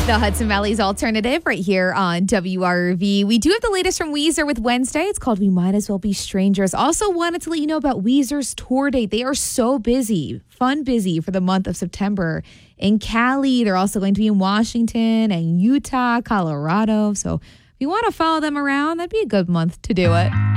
The Hudson Valley's Alternative right here on WRV. We do have the latest from Weezer with Wednesday. It's called We Might As Well Be Strangers. Also wanted to let you know about Weezer's tour date. They are so busy, fun busy for the month of September in Cali. They're also going to be in Washington and Utah, Colorado. So if you want to follow them around, that'd be a good month to do it.